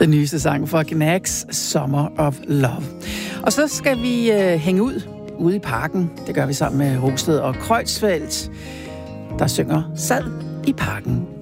Den nyeste sang fra Gnags, Summer of Love. Og så skal vi hænge ude i parken. Det gør vi sammen med Rosted og Kreutzfeldt, der synger Sad i parken.